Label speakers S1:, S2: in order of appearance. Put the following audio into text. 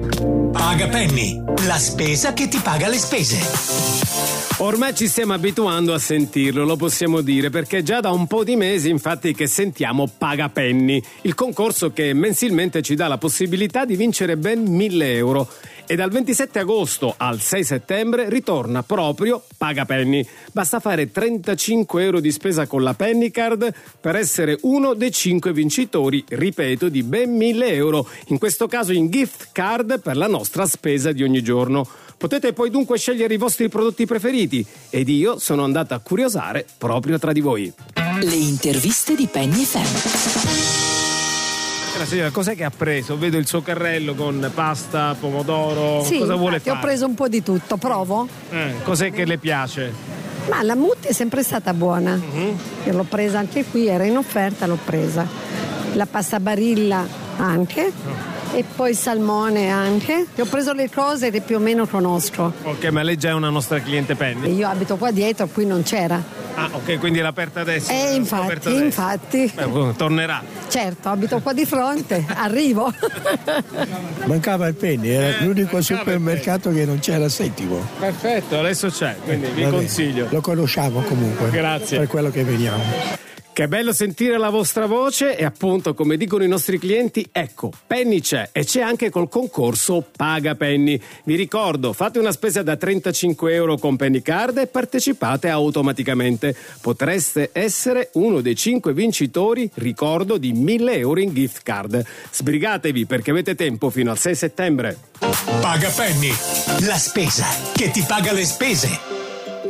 S1: Paga Penny, la spesa che ti paga le spese.
S2: Ormai ci stiamo abituando a sentirlo, lo possiamo dire, perché già da un po' di mesi infatti che sentiamo Paga Penny, il concorso che mensilmente ci dà la possibilità di vincere ben 1.000 euro. E dal 27 agosto al 6 settembre ritorna proprio Paga Penny. Basta fare 35 euro di spesa con la Penny Card per essere uno dei 5 vincitori, ripeto, di ben 1.000 euro, in questo caso in gift card per la nostra spesa di ogni giorno. Potete poi dunque scegliere i vostri prodotti preferiti ed io sono andata a curiosare proprio tra di voi.
S3: Le interviste di Penny FM.
S2: La signora, cos'è che ha preso? Vedo il suo carrello con pasta, pomodoro.
S4: Sì,
S2: cosa vuole fare?
S4: Ho preso un po' di tutto, provo?
S2: Cos'è che le piace?
S4: Ma la mutti è sempre stata buona. Io l'ho presa anche qui, era in offerta, l'ho presa. La pasta Barilla anche. E poi il salmone anche. Ho preso le cose che più o meno conosco.
S2: Ok, ma lei già è una nostra cliente Penny?
S4: Io abito qua dietro, qui non c'era.
S2: Ah, ok, quindi è aperta adesso?
S4: Infatti.
S2: Beh, tornerà.
S4: Certo, abito qua di fronte, arrivo.
S5: Mancava il Penny, era l'unico supermercato che non c'era Settimo.
S2: Perfetto, adesso c'è, quindi vi consiglio.
S5: Lo conosciamo comunque.
S2: Grazie.
S5: Per quello che veniamo.
S2: Che bello sentire la vostra voce e appunto, come dicono i nostri clienti, ecco, Penny c'è e c'è anche col concorso Paga Penny. Vi ricordo, fate una spesa da 35 euro con Penny Card e partecipate automaticamente. Potreste essere uno dei 5 vincitori, ricordo, di 1.000 euro in gift card. Sbrigatevi perché avete tempo fino al 6 settembre.
S1: Paga Penny, la spesa che ti paga le spese.